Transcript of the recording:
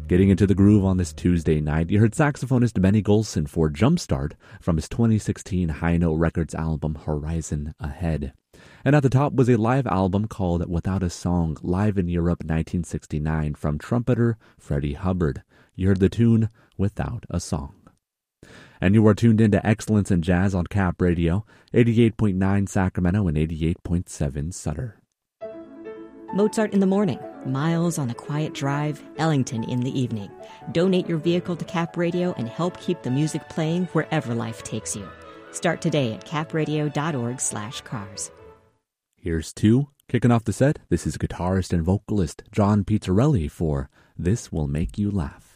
Getting into the groove on this Tuesday night, you heard saxophonist Benny Golson for Jumpstart from his 2016 High Note Records album Horizon Ahead. And at the top was a live album called Without a Song, Live in Europe 1969 from trumpeter Freddie Hubbard. You heard the tune Without a Song. And you are tuned into Excellence in Jazz on Cap Radio, 88.9 Sacramento and 88.7 Sutter. Mozart in the morning, Miles on a quiet drive, Ellington in the evening. Donate your vehicle to Cap Radio and help keep the music playing wherever life takes you. Start today at capradio.org/cars. Here's two. Kicking off the set, this is guitarist and vocalist John Pizzarelli for This Will Make You Laugh.